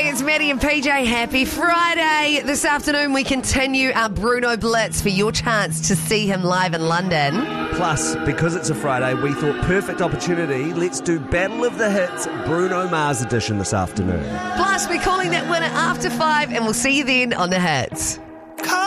Hey, it's Maddie and PJ. Happy Friday. This afternoon we continue our Bruno Blitz for your chance to see him live in London. Plus, because it's a Friday, we thought perfect opportunity. Let's do Battle of the Hits Bruno Mars edition this afternoon. Plus, we're calling that winner after 5 and we'll see you then on the Hits.